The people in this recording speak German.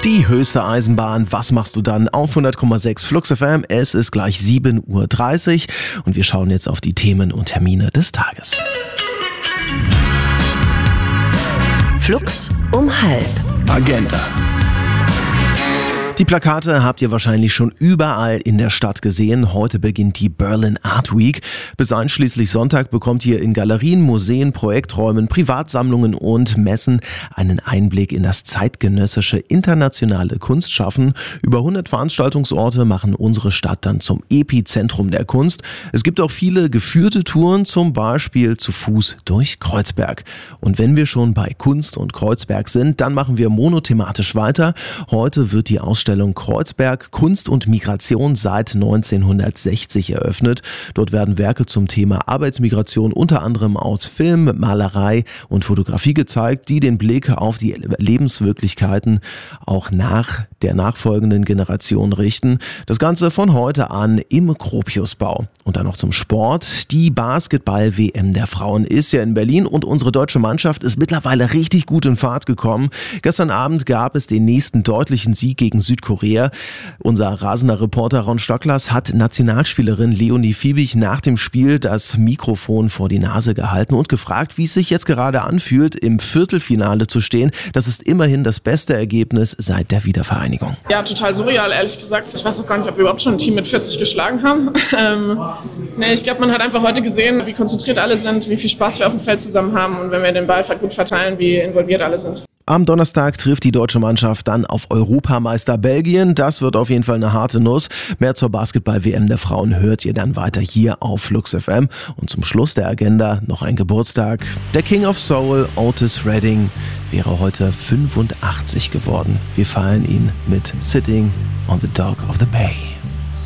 Die höchste Eisenbahn, was machst du dann auf 100,6 Flux FM? Es ist gleich 7:30 Uhr und wir schauen jetzt auf die Themen und Termine des Tages. Flux um 12:30. Agenda. Die Plakate habt ihr wahrscheinlich schon überall in der Stadt gesehen. Heute beginnt die Berlin Art Week. Bis einschließlich Sonntag bekommt ihr in Galerien, Museen, Projekträumen, Privatsammlungen und Messen einen Einblick in das zeitgenössische internationale Kunstschaffen. Über 100 Veranstaltungsorte machen unsere Stadt dann zum Epizentrum der Kunst. Es gibt auch viele geführte Touren, zum Beispiel zu Fuß durch Kreuzberg. Und wenn wir schon bei Kunst und Kreuzberg sind, dann machen wir monothematisch weiter. Heute wird die Ausstellung Kreuzberg Kunst und Migration seit 1960 eröffnet. Dort werden Werke zum Thema Arbeitsmigration unter anderem aus Film, Malerei und Fotografie gezeigt, die den Blick auf die Lebenswirklichkeiten auch nach der nachfolgenden Generation richten. Das Ganze von heute an im Gropiusbau. Und dann noch zum Sport. Die Basketball-WM der Frauen ist ja in Berlin und unsere deutsche Mannschaft ist mittlerweile richtig gut in Fahrt gekommen. Gestern Abend gab es den nächsten deutlichen Sieg gegen Südkorea. Unser rasender Reporter Ron Stocklas hat Nationalspielerin Leonie Fiebig nach dem Spiel das Mikrofon vor die Nase gehalten und gefragt, wie es sich jetzt gerade anfühlt, im Viertelfinale zu stehen. Das ist immerhin das beste Ergebnis seit der Wiedervereinigung. Ja, total surreal, ehrlich gesagt. Ich weiß auch gar nicht, ob wir überhaupt schon ein Team mit 40 geschlagen haben. Ich glaube, man hat einfach heute gesehen, wie konzentriert alle sind, wie viel Spaß wir auf dem Feld zusammen haben und wenn wir den Ball gut verteilen, wie involviert alle sind. Am Donnerstag trifft die deutsche Mannschaft dann auf Europameister Belgien. Das wird auf jeden Fall eine harte Nuss. Mehr zur Basketball-WM der Frauen hört ihr dann weiter hier auf Flux FM. Und zum Schluss der Agenda noch ein Geburtstag. Der King of Soul, Otis Redding, wäre heute 85 geworden. Wir feiern ihn mit Sitting on the Dock of the Bay.